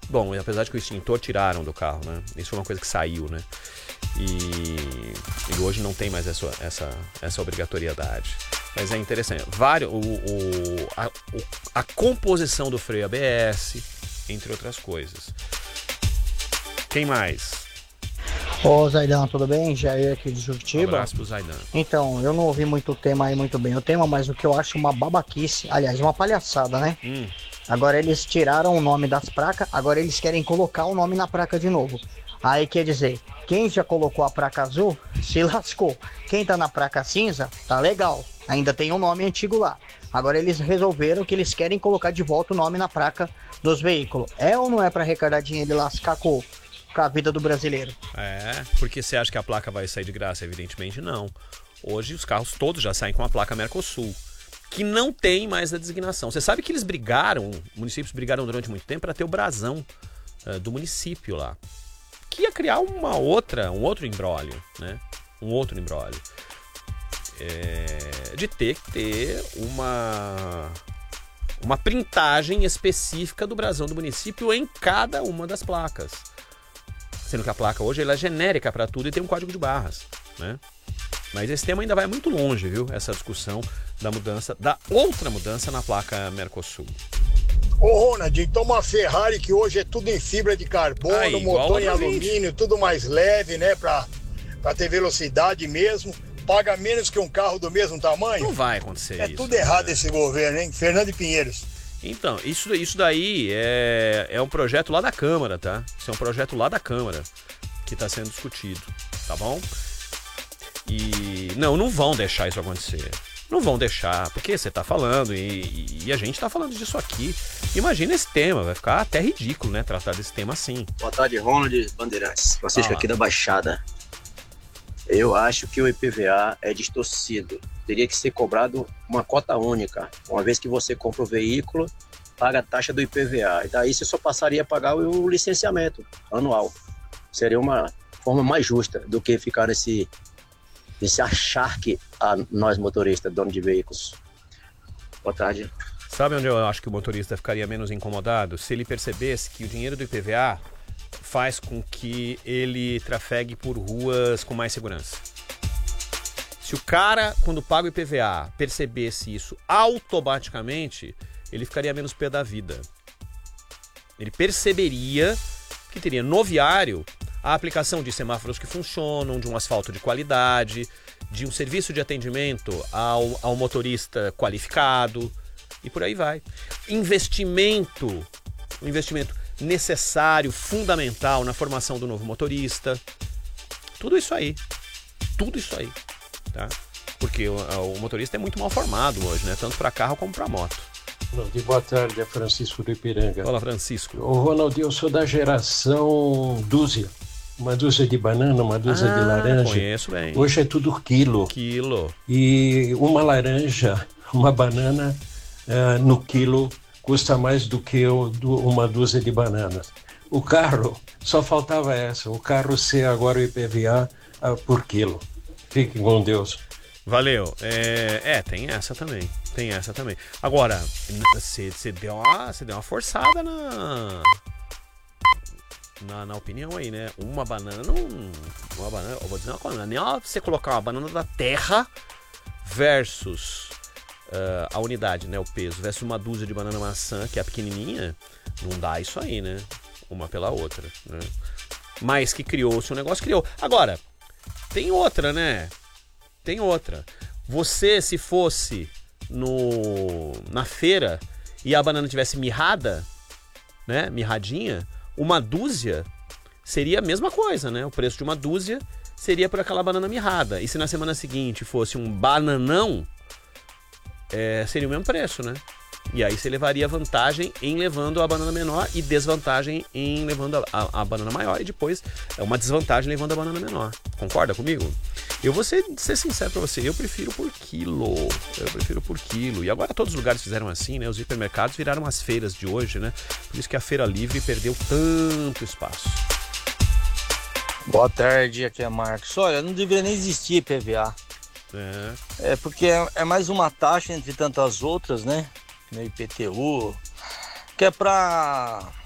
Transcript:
Bom, apesar de que o extintor tiraram do carro, né? Isso foi uma coisa que saiu, né? E hoje não tem mais essa obrigatoriedade. Mas é interessante. A composição do freio ABS, entre outras coisas. Quem mais? Ô Zaidan, tudo bem? Jair aqui de Juquitiba. Um abraço pro Zaidan. Então, eu não ouvi muito o tema aí, muito bem o tema, mas o que eu acho uma babaquice, aliás, uma palhaçada, né? Agora eles tiraram o nome das placas, agora eles querem colocar o nome na placa de novo. Aí quer dizer, quem já colocou a placa azul, se lascou. Quem tá na placa cinza, tá legal. Ainda tem um nome antigo lá. Agora eles resolveram que eles querem colocar de volta o nome na placa dos veículos. É ou não é pra arrecadar dinheiro e lascar com a vida do brasileiro? É, porque você acha que a placa vai sair de graça? Evidentemente não. Hoje os carros todos já saem com a placa Mercosul, que não tem mais a designação. Você sabe que eles brigaram, municípios brigaram durante muito tempo para ter o brasão do município lá, que ia criar um outro imbróglio, né? Um outro imbróglio. De ter que ter uma printagem específica do brasão do município em cada uma das placas. Sendo que a placa hoje ela é genérica para tudo e tem um código de barras, né? Mas esse tema ainda vai muito longe, viu? Essa discussão da outra mudança na placa Mercosul. Ô Ronald, então uma Ferrari que hoje é tudo em fibra de carbono, motor em alumínio, tudo mais leve, né? Pra ter velocidade mesmo, paga menos que um carro do mesmo tamanho? Não vai acontecer isso. É tudo errado esse governo, hein? Fernando Pinheiros. Então, isso daí é um projeto lá da Câmara, tá? Isso é um projeto lá da Câmara que está sendo discutido, tá bom? E não vão deixar isso acontecer. Não vão deixar, porque você tá falando e a gente tá falando disso aqui. Imagina esse tema, vai ficar até ridículo, né? Tratar desse tema assim. Boa tarde, Ronald Bandeirantes. Francisco aqui da Baixada. Eu acho que o IPVA é distorcido. Teria que ser cobrado uma cota única. Uma vez que você compra o veículo, paga a taxa do IPVA. E daí você só passaria a pagar o licenciamento anual. Seria uma forma mais justa do que ficar nesse acharque a nós motoristas, donos de veículos. Boa tarde. Sabe onde eu acho que o motorista ficaria menos incomodado? Se ele percebesse que o dinheiro do IPVA faz com que ele trafegue por ruas com mais segurança. Se o cara, quando paga o IPVA, percebesse isso automaticamente, ele ficaria menos pé da vida. Ele perceberia que teria no viário a aplicação de semáforos que funcionam, de um asfalto de qualidade, de um serviço de atendimento ao motorista qualificado e por aí vai. Investimento necessário, fundamental na formação do novo motorista. Tudo isso aí, tá? Porque o motorista é muito mal formado hoje, né? Tanto para carro como para moto. Ronald, boa tarde, é Francisco do Ipiranga. Fala, Francisco. Ô Ronald, eu sou da geração dúzia. Uma dúzia de banana, uma dúzia de laranja. Conheço bem. Hoje é tudo quilo. E uma laranja, uma banana no quilo custa mais do que uma dúzia de bananas. O carro, só faltava essa, o carro ser agora o IPVA por quilo. Fiquem com Deus. Valeu. Tem essa também. Agora, você deu uma forçada na opinião aí, né? Uma banana, eu vou dizer uma coisa, nem você colocar uma banana da terra versus a unidade, né? O peso, versus uma dúzia de banana maçã, que é pequenininha, não dá isso aí, né? Uma pela outra, né? Mas que criou-se um negócio, criou. Agora, tem outra, né? Você, se fosse na feira e a banana tivesse mirrada, né? Mirradinha, uma dúzia seria a mesma coisa, né? O preço de uma dúzia seria por aquela banana mirrada. E se na semana seguinte fosse um bananão, seria o mesmo preço, né? E aí você levaria vantagem em levando a banana menor e desvantagem em levando a banana maior, e depois uma desvantagem levando a banana menor. Concorda comigo? Eu vou ser sincero pra você, eu prefiro por quilo. E agora todos os lugares fizeram assim, né? Os hipermercados viraram as feiras de hoje, né? Por isso que a Feira Livre perdeu tanto espaço. Boa tarde, aqui é Marcos. Olha, não deveria nem existir IPVA. Porque é mais uma taxa entre tantas outras, né? No IPTU, que é pra